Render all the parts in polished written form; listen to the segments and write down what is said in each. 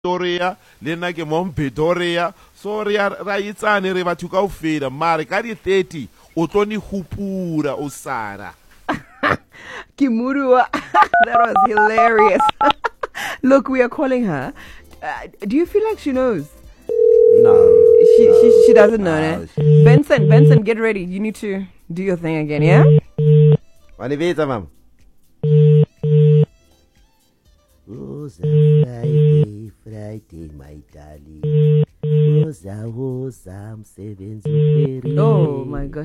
Pretoria le nna ke mo Pretoria so re ra itsane re batho kaofela mare ka di 30 o tlo ni hupura o Sara. Kimurua. That was hilarious. Look, we are calling her. Do you feel like she knows? No. She doesn't know. No. Benson, get ready. You need to do your thing again, yeah? Wanivita, ma'am. Friday, my darling. Oh my gosh,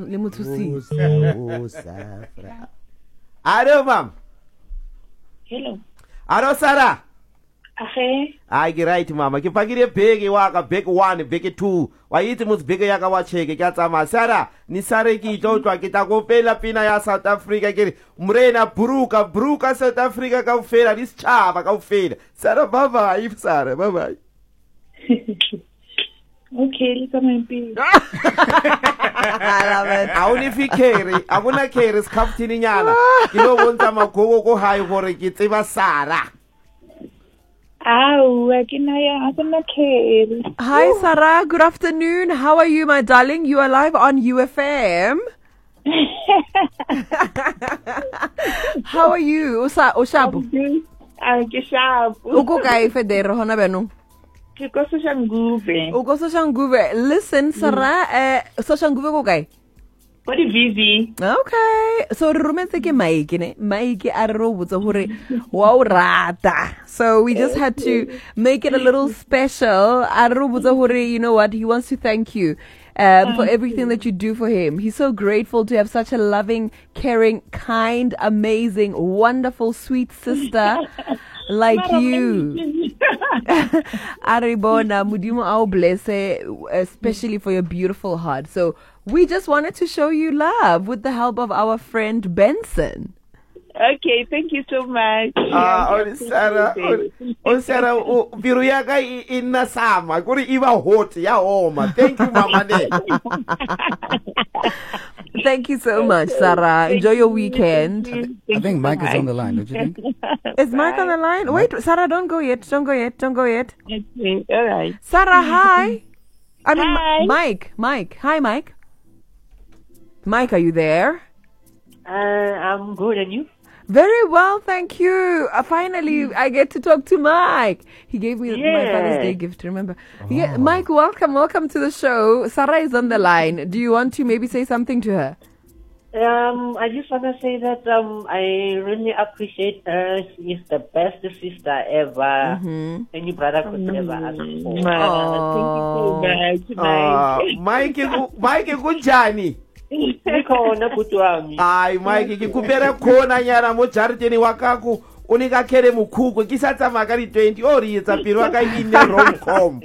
Hello, ma'am. Hello. Hello, Sarah. Ahe. Ke right, mama. Ke pakile big waka, big 1, big 2. Wa yiti mus big yaka wa cheke ke tsama. Sarah, ni sare ki tlotwa ke ta go pela pina ya South Africa ke mrena bruka South Africa ka ufela dis chaba ka ufela. Sarah, bye bye, Sarah, bye bye. Okay, lika mpi. I love it. Aunifikeri, akuna keri skaptini nyana. Kilo bonta magogo go hayi gore ke tseba Sarah. Hi, Sarah. Good afternoon. How are you, my darling? You are live on UFM. How are you? Oshabu. Uko kai federo hona benu. Uko Soshanguve. Listen, Sarah, Soshanguve ko kai? What is Vivi? Okay. So romance ke Mike ne. Mike a re botsa hore wa o rata. So we just had to make it a little special. A re botsa hore, you know what? He wants to thank you for everything that you do for him. He's so grateful to have such a loving, caring, kind, amazing, wonderful, sweet sister like you. Aribona Mudimu ao bless, especially for your beautiful heart. So we just wanted to show you love with the help of our friend Benson. Okay, thank you so much. Sarah, biru yaka inna sama. Kuri iba hot ya oma. Thank you, mama. Thank you so much, Sarah. Enjoy your weekend. I think Mike is on the line, don't you think? Is Mike on the line? Wait, Sarah, don't go yet. Don't go yet. Okay, all right. Sarah, hi. I mean, Hi. Mike. Hi, Mike. Mike, are you there? I'm good, and you? Very well, thank you. Finally, I get to talk to Mike. He gave me my Father's Day gift, remember? Yeah, Mike, welcome to the show. Sarah is on the line. Do you want to maybe say something to her? I just want to say that I really appreciate her. She is the best sister ever. Any brother could ever ask for. Thank you so much. Mike kunjani? Nikhona bhuti wami. Hayi Mike ngikupera khona nyana mo jariteni wakaku unika khere mukhuko kisatsa makali 20 orietsa piro waka ine romcom.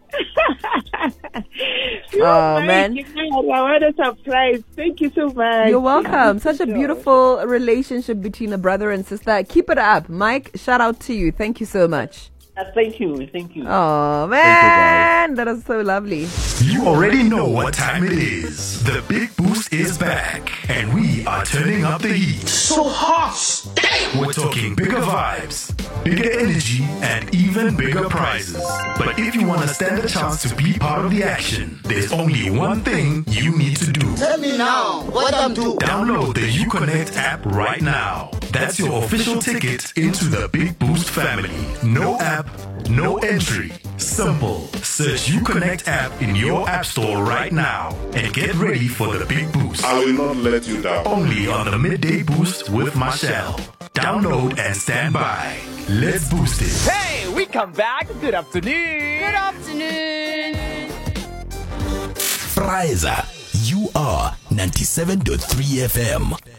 Oh man, what a surprise. Thank you so much. You're welcome. Such a beautiful relationship between a brother and sister. Keep it up. Mike, shout out to you. Thank you so much. Thank you. Oh man, that is so lovely. You already know what time it is. The Big Boost is back, and we are turning up the heat. So hot! We're talking bigger vibes, bigger energy, and even bigger prizes. But if you want to stand a chance to be part of the action, there's only one thing you need to do. Tell me now, what I'm doing? Download the UConnect app right now. That's your official ticket into the Big Boost family. No app, no entry. Simple. Search UConnect app in your app store right now and get ready for the Big Boost. I will not let you down. Only on the Midday Boost with Marshall. Download and stand by. Let's boost it. Hey, we come back. Good afternoon. Good afternoon. Fraiza, you are 97.3 FM.